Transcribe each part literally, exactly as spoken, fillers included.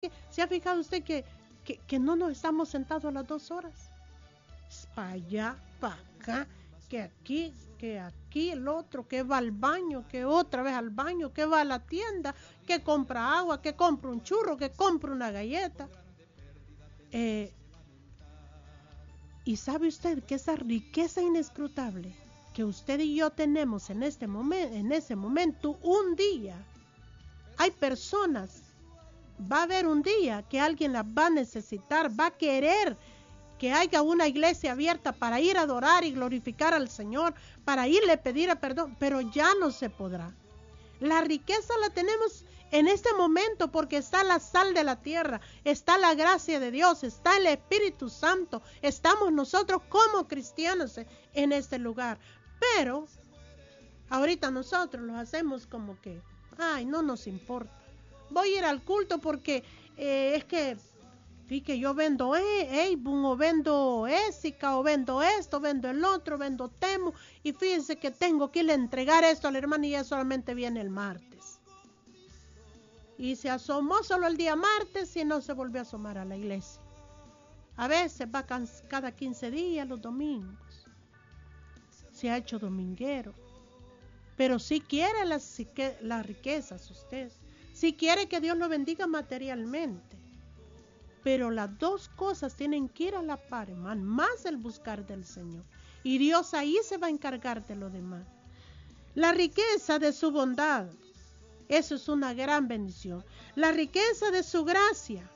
que, ¿se ha fijado usted que, que, que no nos estamos sentados las dos horas? Para allá, para acá, que aquí, que aquí el otro, que va al baño, que otra vez al baño, que va a la tienda, que compra agua, que compra un churro, que compra una galleta. Eh, y sabe usted que esa riqueza inescrutable que usted y yo tenemos en este momento, en ese momento, un día, hay personas, va a haber un día que alguien las va a necesitar, va a querer que haya una iglesia abierta para ir a adorar y glorificar al Señor, para irle a pedir perdón, pero ya no se podrá. La riqueza la tenemos en este momento porque está la sal de la tierra, está la gracia de Dios, está el Espíritu Santo, estamos nosotros como cristianos en este lugar. Pero ahorita nosotros los hacemos como que, ay, no nos importa. Voy a ir al culto porque eh, es que Fíjate que yo vendo Avon, o vendo Ésica, o vendo esto, vendo el otro, vendo Temu, y fíjense que tengo que ir a entregar esto a la hermana y ella solamente viene el martes. Y se asomó solo el día martes y no se volvió a asomar a la iglesia. A veces va cada quince días los domingos. Se ha hecho dominguero. Pero si quiere las, las riquezas usted, si quiere que Dios lo bendiga materialmente. Pero las dos cosas tienen que ir a la par, hermano, más el buscar del Señor. Y Dios ahí se va a encargar de lo demás. La riqueza de su bondad, eso es una gran bendición. La riqueza de su gracia.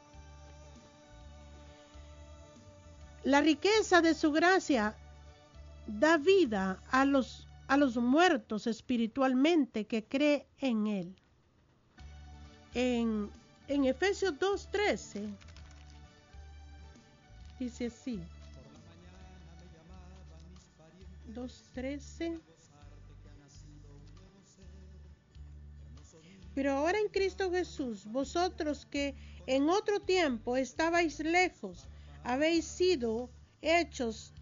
La riqueza de su gracia da vida a los, a los muertos espiritualmente que creen en Él. En, en Efesios dos trece dice así, dos trece, pero ahora en Cristo Jesús, vosotros que en otro tiempo estabais lejos, habéis sido hechos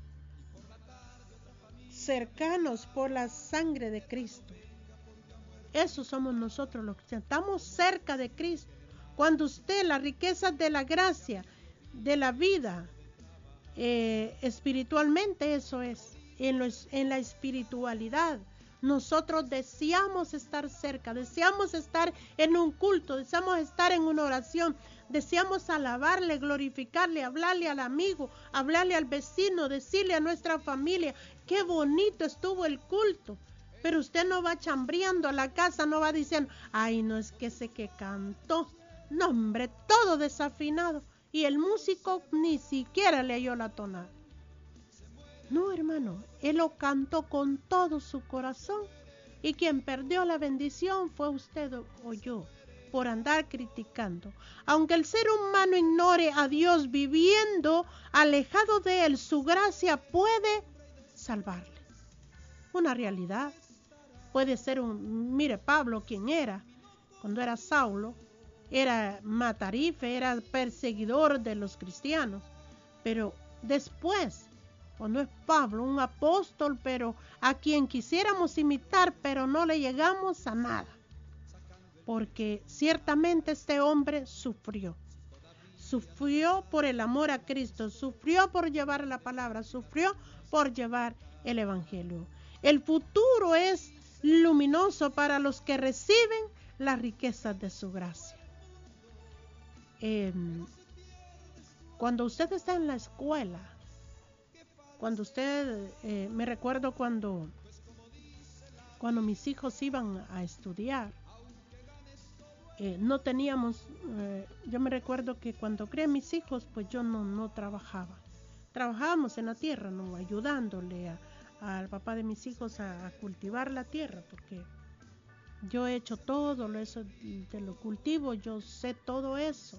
cercanos por la sangre de Cristo. Eso somos nosotros los que estamos cerca de Cristo. Cuando usted, la riqueza de la gracia, de la vida, Eh, espiritualmente eso es, en, los, en la espiritualidad nosotros deseamos estar cerca, deseamos estar en un culto, deseamos estar en una oración, deseamos alabarle, glorificarle, hablarle al amigo, hablarle al vecino, decirle a nuestra familia, qué bonito estuvo el culto. Pero usted no va chambreando a la casa, no va diciendo, ay, no es que ese que cantó, no hombre, todo desafinado. Y el músico ni siquiera le halló la tonada. No, hermano, él lo cantó con todo su corazón. Y quien perdió la bendición fue usted o yo, por andar criticando. Aunque el ser humano ignore a Dios viviendo alejado de él, su gracia puede salvarle. Una realidad. Puede ser un, mire Pablo, ¿quién era? Cuando era Saulo. Era matarife, era perseguidor de los cristianos, pero después, cuando es Pablo, un apóstol, pero a quien quisiéramos imitar, pero no le llegamos a nada, porque ciertamente este hombre sufrió, sufrió por el amor a Cristo, sufrió por llevar la palabra, sufrió por llevar el evangelio. El futuro es luminoso para los que reciben las riquezas de su gracia. Eh, cuando usted está en la escuela, cuando usted, eh, me recuerdo cuando, cuando mis hijos iban a estudiar, eh, no teníamos, eh, yo me recuerdo que cuando crié mis hijos, pues yo no, no trabajaba. Trabajábamos en la tierra, ¿no? Ayudándole al papá de mis hijos a, a cultivar la tierra, porque yo he hecho todo lo eso de lo cultivo, yo sé todo eso.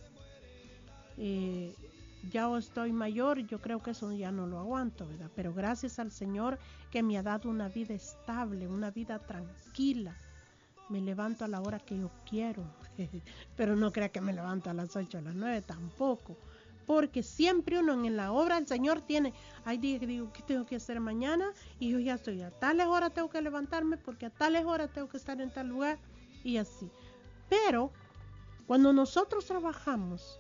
Eh, ya estoy mayor, yo creo que eso ya no lo aguanto, ¿verdad? Pero gracias al Señor que me ha dado una vida estable, una vida tranquila. Me levanto a la hora que yo quiero, pero no crea que me levanto a las ocho, a las nueve tampoco, porque siempre uno en la obra del Señor tiene, hay días que digo, ¿qué tengo que hacer mañana? Y yo ya estoy a tales horas tengo que levantarme, porque a tales horas tengo que estar en tal lugar, y así. Pero cuando nosotros trabajamos